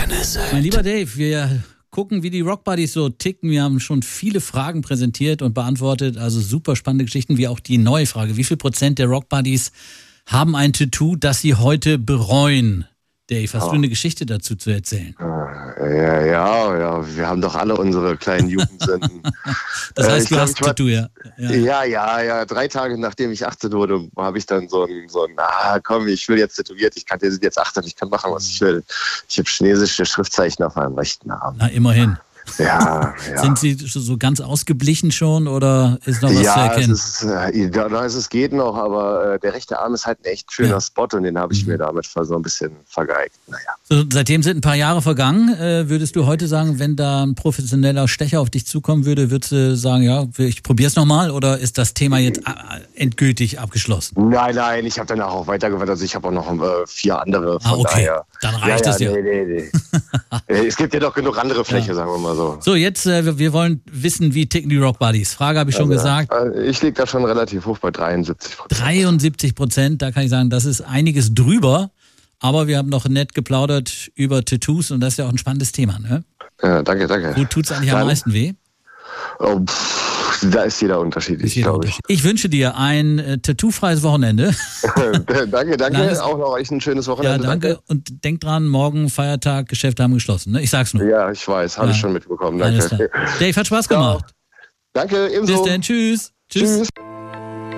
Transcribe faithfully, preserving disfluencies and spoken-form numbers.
Undeserved. Mein lieber Dave, wir gucken, wie die Rock Buddies so ticken. Wir haben schon viele Fragen präsentiert und beantwortet, also super spannende Geschichten, wie auch die neue Frage. Wie viel Prozent der Rock Buddies haben ein Tattoo, das sie heute bereuen? Dave, hast Oh. du eine Geschichte dazu zu erzählen? Ja, ja, ja, wir haben doch alle unsere kleinen Jugendsünden. Das heißt, Äh, ich du glaub, hast ich war- Tattoo, ja. ja. Ja, ja, ja. Drei Tage nachdem ich achtzehn wurde, habe ich dann so ein, so ein, ah, komm, ich will jetzt tätowiert, ich kann, wir sind jetzt achtzehn, ich kann machen, was ich will. Ich habe chinesische Schriftzeichen auf meinem rechten Arm. Na, immerhin. Ja, ja. Sind sie so ganz ausgeblichen schon oder ist noch was zu Ja, es, erkennen? ist, äh, da, da ist, es geht noch, aber äh, der rechte Arm ist halt ein echt schöner Ja. Spot und den habe ich mir damit so ein bisschen vergeigt. Naja. So, seitdem sind ein paar Jahre vergangen. Äh, würdest du heute sagen, wenn da ein professioneller Stecher auf dich zukommen würde, würdest du sagen, ja, ich probier's nochmal oder ist das Thema jetzt äh, endgültig abgeschlossen? Nein, nein, ich habe danach auch weitergewandt. Also ich habe auch noch äh, vier andere. Von Ah, okay. daher. Dann reicht ja, es ja. Nee, nee, nee. Äh, es gibt ja doch genug andere Fläche, sagen wir mal so. So, jetzt, äh, wir- wir wollen wissen, wie ticken die Rock Buddies. Frage habe ich schon Also, gesagt. äh, Ich liege da schon relativ hoch bei dreiundsiebzig Prozent. dreiundsiebzig Prozent, da kann ich sagen, das ist einiges drüber. Aber wir haben noch nett geplaudert über Tattoos und das ist ja auch ein spannendes Thema, ne? Ja, danke, danke. Wo tut's eigentlich am Dann- meisten weh? Oh, pff, da ist jeder unterschiedlich, Ist jeder glaube ich. Unterschied. Ich wünsche dir ein äh, tattoo-freies Wochenende. danke, danke. Langes- Auch noch euch ein schönes Ja, Wochenende. danke. Und denk dran, morgen Feiertag, Geschäfte haben geschlossen. Ne? Ich sag's nur. Ja, ich weiß, habe Ja. ich schon mitbekommen. Alles klar. Danke. Dave, hat Spaß Ciao. gemacht. Danke, ebenso. Bis dann. Tschüss. Tschüss. Tschüss.